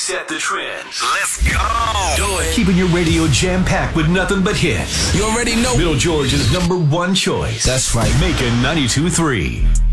set the trends. Let's go. Do it. Keeping your radio jam-packed with nothing but hits. You already know. Middle Georgia's #1 choice. That's right. Macon 92.3.